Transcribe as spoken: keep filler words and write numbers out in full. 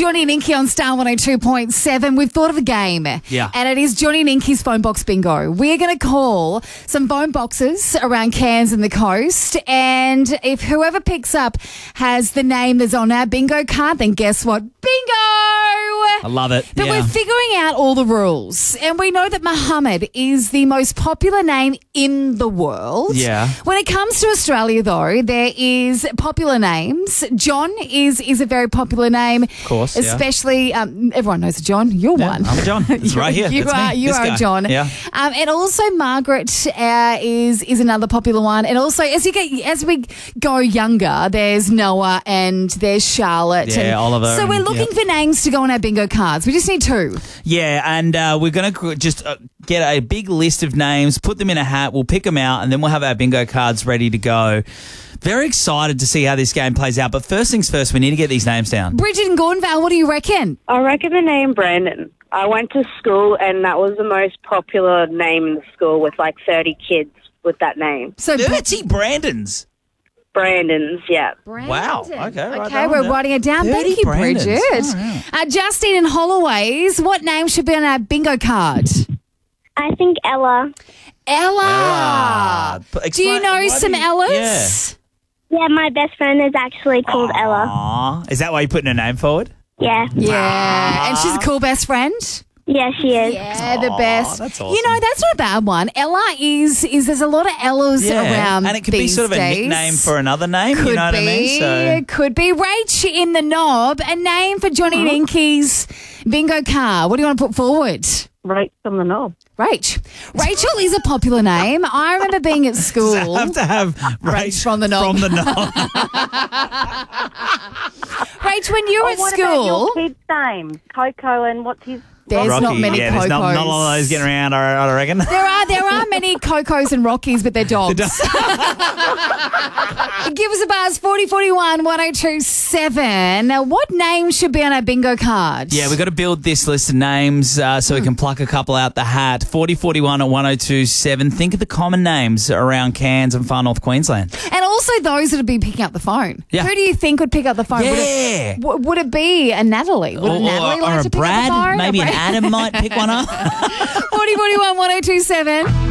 Johnny and Inky on Star one oh two point seven. We've thought of a game. Yeah. And it is Johnny and Inky's phone box bingo. We're going to call some phone boxes around Cairns and the coast. And if whoever picks up has the name that's on our bingo card, then guess what? Bingo! I love it. But yeah. we're figuring out all the rules. And we know that Muhammad is the most popular name in the world. Yeah. When it comes to Australia, though, there is popular names. John is is a very popular name. Of course, yeah. Especially, um, everyone knows a John. You're Yeah, one. I'm a John. It's right here. You That's are, me. you This are guy. a John. Yeah. Um, and also Margaret uh, is is another popular one. And also, as you get as we go younger, there's Noah and there's Charlotte. Yeah, and Oliver So we're and- looking yep. for names to go on our bingo cards. We just need two. Yeah, and uh, we're going to just uh, get a big list of names, put them in a hat, we'll pick them out, and then we'll have our bingo cards ready to go. Very excited to see how this game plays out, but first things first, we need to get these names down. Bridget and Gordonvale, what do you reckon? I reckon the name Brandon. I went to school and that was the most popular name in the school with like thirty kids with that name. So Dirty Brandons. Brandon's, yeah. Wow. Okay, write Okay, that we're one down. writing it down. thirty Thank you, Brandons. Bridget. Oh, yeah. uh, Justine and Holloway's, what name should be on our bingo card? I think Ella. Ella. Ella. P- Do you explain- know why some do you- Ellas? Yeah, my best friend is actually called Ella. Aw. Is that why you're putting her name forward? Yeah. Yeah. And she's a cool best friend? Yeah, she is. Yeah, the Aw, best. that's You awesome. know, that's not a bad one. Ella is, is there's a lot of Ellas around and it could be these sort of a days. nickname for another name, Could you know what be, I mean? So could be. Rach in the knob, a name for Johnny and Inky's bingo card. What do you want to put forward? Right from the knob. Rach. Rachel is a popular name. I remember being at school. have to have Rach from the knob. From the knob. Rach, when you were at what school, about your kid's name? Coco and what's his... there's Rocky. not many yeah, Cocos. there's not, not a lot of those getting around, I, I reckon. There are there are many Cocos and Rockies, but they're dogs. Give us a buzz, forty forty-one, one oh two seven. Now, what name should be on our bingo card? Yeah, we've got to build this list of names uh, so we can pluck a couple out the hat. forty forty-one at one oh two seven. Think of the common names around Cairns and far north Queensland. And also those that would be picking up the phone. Yeah. Who do you think would pick up the phone? Would Yeah. it, w- would it be a Natalie? Would Or, a Natalie or, like or to a pick Brad. up the phone? Maybe A an Brad? Adam might pick one up. forty forty-one, one oh two seven.